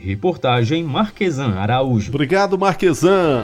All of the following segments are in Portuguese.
Reportagem Marquesan Araújo. Obrigado, Marquesan.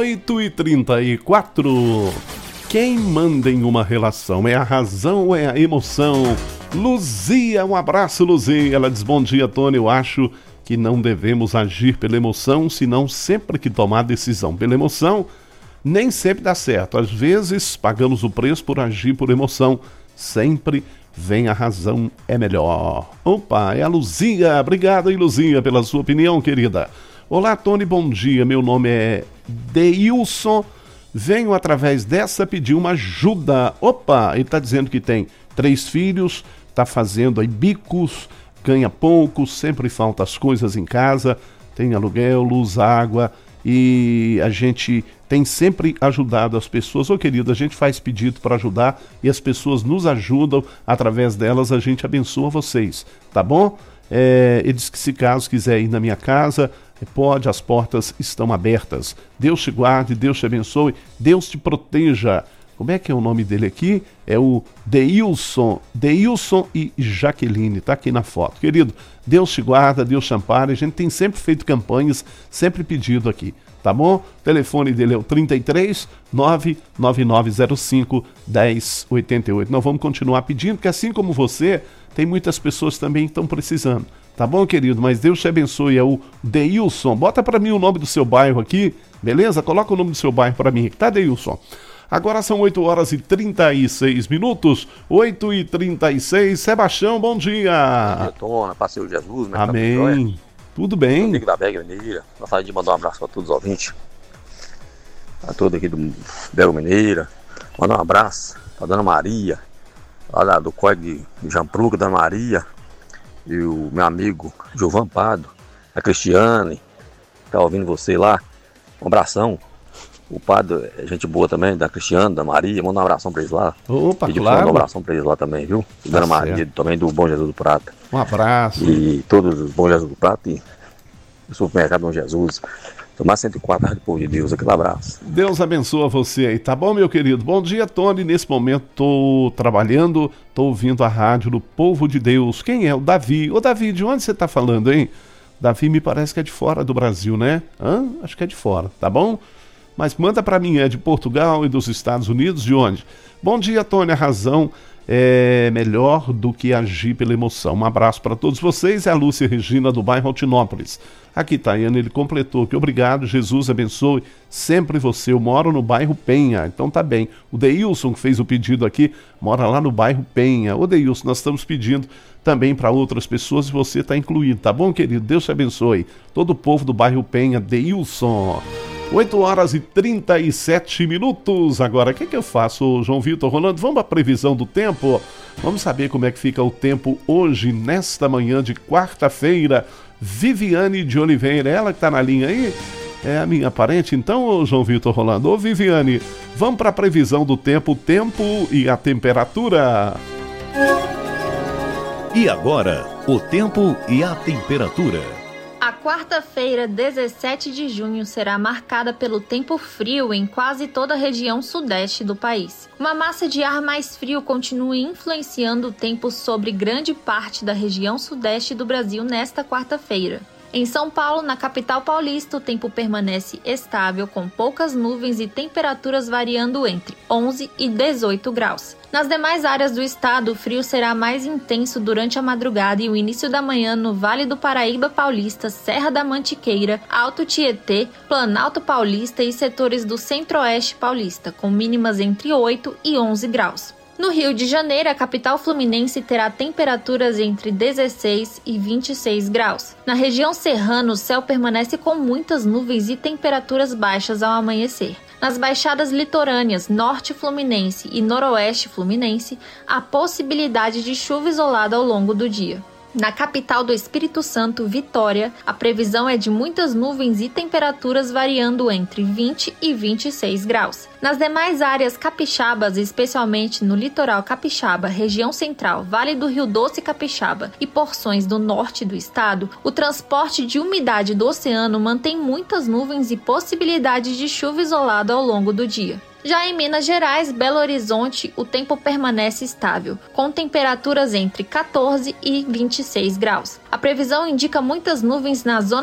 8h34. Quem manda em uma relação é a razão ou é a emoção? Luzia, um abraço, Luzia. Ela diz: bom dia, Tony. Eu acho que não devemos agir pela emoção, senão sempre que tomar decisão pela emoção, nem sempre dá certo. Às vezes pagamos o preço por agir por emoção. Sempre vem a razão, é melhor. Opa, é a Luzia. Obrigado, hein, Luzia, pela sua opinião, querida. Olá, Tony, bom dia. Meu nome é Deilson. Venho através dessa pedir uma ajuda. Opa, ele está dizendo que tem 3 filhos, está fazendo aí bicos, ganha pouco, sempre falta as coisas em casa, tem aluguel, luz, água, e a gente tem sempre ajudado as pessoas. Ô querido, a gente faz pedido para ajudar e as pessoas nos ajudam, através delas a gente abençoa vocês, tá bom? Ele diz que se caso quiser ir na minha casa, pode, as portas estão abertas. Deus te guarde, Deus te abençoe, Deus te proteja. Como é que é o nome dele aqui? É o Deilson e Jaqueline, tá aqui na foto. Querido, Deus te guarda, Deus te ampare. A gente tem sempre feito campanhas, sempre pedido aqui, tá bom? O telefone dele é o 33 99905 1088. Nós vamos continuar pedindo, porque assim como você, tem muitas pessoas também que estão precisando. Tá bom, querido? Mas Deus te abençoe. É o Deilson. Bota para mim o nome do seu bairro aqui, beleza? Coloca o nome do seu bairro para mim aqui, tá, Deilson? Agora são 8h36. 8h36. Sebastião, bom dia. Bom dia, Tona, Passeio Jesus. Amém. Tudo bem? Amigo da Bega Mineira. Gostaria de mandar um abraço para todos os ouvintes. A todos aqui do Bega Mineira. Mandar um abraço para Dona Maria, lá do Código de Jampruca, Dona Maria. E o meu amigo Giovan Pado, a Cristiane, tá ouvindo você lá. Um abração. O Pado é gente boa também, da Cristiane, da Maria. Manda um abração pra eles lá. Opa, claro. Manda um abração pra eles lá também, viu? E Dona Maria, também do Bom Jesus do Prata. Um abraço. E todos os Bom Jesus do Prata e o supermercado Bom Jesus. Tomar 104, Rádio Povo de Deus. Aquele abraço. Deus abençoa você aí, tá bom, meu querido? Bom dia, Tony. Nesse momento tô trabalhando, tô ouvindo a rádio do Povo de Deus. Quem é? O Davi. Ô, Davi, de onde você tá falando, hein? Davi me parece que é de fora do Brasil, né? Acho que é de fora, tá bom? Mas manda pra mim, é de Portugal e dos Estados Unidos, de onde? Bom dia, Tony. A razão é melhor do que agir pela emoção. Um abraço para todos vocês. É a Lúcia Regina, do bairro Altinópolis. Aqui, Tayane, ele completou que obrigado, Jesus abençoe sempre você. Eu moro no bairro Penha, então tá bem. O Deilson, que fez o pedido aqui, mora lá no bairro Penha. Ô Deilson, nós estamos pedindo também para outras pessoas e você está incluído, tá bom, querido? Deus te abençoe. Todo o povo do bairro Penha, Deilson. 8h37. Agora, o que eu faço, João Vitor, Rolando? Vamos à previsão do tempo? Vamos saber como é que fica o tempo hoje, nesta manhã de quarta-feira. Viviane de Oliveira, ela que está na linha aí, é a minha parente, então, ô João Vitor Rolando. Ô Viviane, vamos para a previsão do tempo, o tempo e a temperatura. E agora, o tempo e a temperatura. A quarta-feira, 17 de junho, será marcada pelo tempo frio em quase toda a região sudeste do país. Uma massa de ar mais frio continua influenciando o tempo sobre grande parte da região sudeste do Brasil nesta quarta-feira. Em São Paulo, na capital paulista, o tempo permanece estável, com poucas nuvens e temperaturas variando entre 11 e 18 graus. Nas demais áreas do estado, o frio será mais intenso durante a madrugada e o início da manhã no Vale do Paraíba Paulista, Serra da Mantiqueira, Alto Tietê, Planalto Paulista e setores do Centro-Oeste Paulista, com mínimas entre 8 e 11 graus. No Rio de Janeiro, a capital fluminense terá temperaturas entre 16 e 26 graus. Na região serrana, o céu permanece com muitas nuvens e temperaturas baixas ao amanhecer. Nas baixadas litorâneas norte fluminense e noroeste fluminense, há possibilidade de chuva isolada ao longo do dia. Na capital do Espírito Santo, Vitória, a previsão é de muitas nuvens e temperaturas variando entre 20 e 26 graus. Nas demais áreas capixabas, especialmente no litoral capixaba, região central, Vale do Rio Doce Capixaba e porções do norte do estado, o transporte de umidade do oceano mantém muitas nuvens e possibilidade de chuva isolada ao longo do dia. Já em Minas Gerais, Belo Horizonte, o tempo permanece estável, com temperaturas entre 14 e 26 graus. A previsão indica muitas nuvens na zona